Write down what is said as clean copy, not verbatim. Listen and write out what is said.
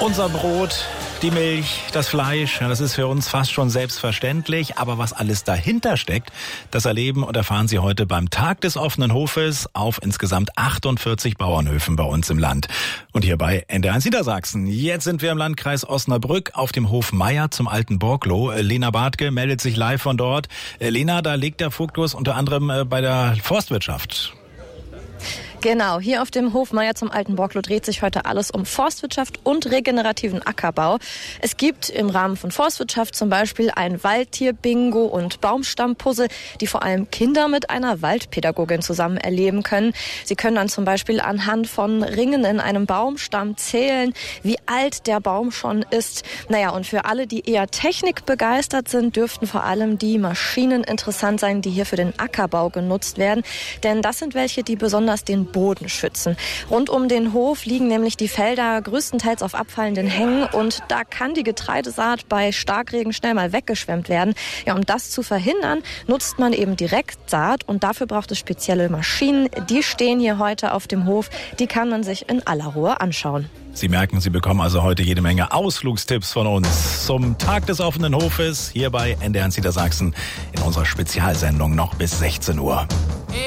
Unser Brot, die Milch, das Fleisch, das ist für uns fast schon selbstverständlich. Aber was alles dahinter steckt, das erleben und erfahren Sie heute beim Tag des offenen Hofes auf insgesamt 48 Bauernhöfen bei uns im Land. Und hier bei NDR1 Niedersachsen. Jetzt sind wir im Landkreis Osnabrück auf dem Hof Meier zum Alten Borgloh. Lena Bartke meldet sich live von dort. Lena, da liegt der Fokus unter anderem bei der Forstwirtschaft. Genau, hier auf dem Hof Meier zum Alten Borgloh dreht sich heute alles um Forstwirtschaft und regenerativen Ackerbau. Es gibt im Rahmen von Forstwirtschaft zum Beispiel ein Waldtier-Bingo und Baumstammpuzzle, die vor allem Kinder mit einer Waldpädagogin zusammen erleben können. Sie können dann zum Beispiel anhand von Ringen in einem Baumstamm zählen, wie alt der Baum schon ist. Naja, und für alle, die eher technikbegeistert sind, dürften vor allem die Maschinen interessant sein, die hier für den Ackerbau genutzt werden. Denn das sind welche, die besonders den Boden schützen. Rund um den Hof liegen nämlich die Felder größtenteils auf abfallenden Hängen und da kann die Getreidesaat bei Starkregen schnell mal weggeschwemmt werden. Ja, um das zu verhindern, nutzt man eben Direktsaat und dafür braucht es spezielle Maschinen. Die stehen hier heute auf dem Hof. Die kann man sich in aller Ruhe anschauen. Sie merken, Sie bekommen also heute jede Menge Ausflugstipps von uns zum Tag des offenen Hofes hier bei NDR1 Niedersachsen in unserer Spezialsendung noch bis 16 Uhr.